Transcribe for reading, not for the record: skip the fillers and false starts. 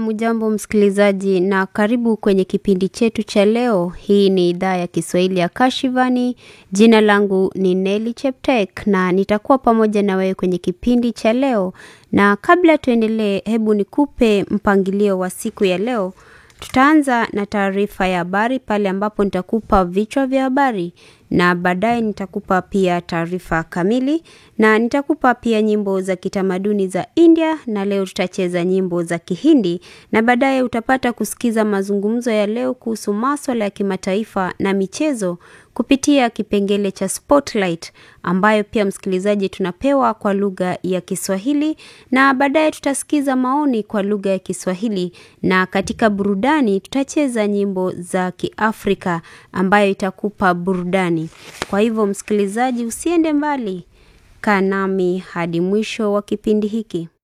Hujambo msikilizaji na karibu kwenye kipindi chetu cha leo. Hii ni idhaa ya Kiswahili ya Kashivani. Jina langu ni Nelly Cheptek na nitakuwa pamoja na wewe kwenye kipindi cha leo. Na kabla tuendelee, hebu nikupe mpangilio wa siku ya leo. Tutaanza na taarifa ya habari pale ambapo nitakupa vichwa vya habari na baadaye nitakupa pia taarifa kamili na nitakupa pia nyimbo za kitamaduni za India na leo tutacheza nyimbo za Kihindi na baadaye utapata kusikiza mazungumzo ya leo kuhusu masuala ya kimataifa na michezo kupitia kipengele cha Spotlight ambayo pia msikilizaji tunapewa kwa lugha ya Kiswahili na baadaye tutasikiza maoni kwa lugha ya Kiswahili na katika burudani tutacheza nyimbo za Kiafrika ambayo itakupa burudani. Kwa hivyo msikilizaji usiende mbali, kaa nami hadi mwisho wa kipindi hiki.